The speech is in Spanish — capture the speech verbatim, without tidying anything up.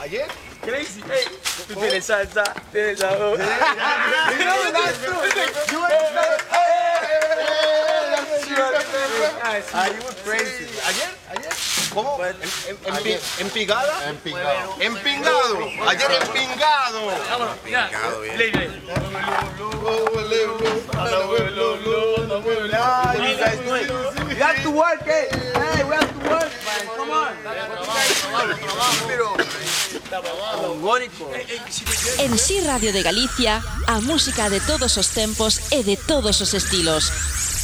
¿Ayer? Crazy. Hey, tú tienes salsa, tienes sabor. Are you crazy? ¿Ayer? ¿Ayer? ¿Cómo? ¿En, en, en, ¿Empigada? Empingado. Empingado. Ayer empingado. Vámonos, ya. Play, play. We have to work, eh? Hey, we have to work, man. Come on. En Si Radio de Galicia, a música de todos os tempos e de todos os estilos.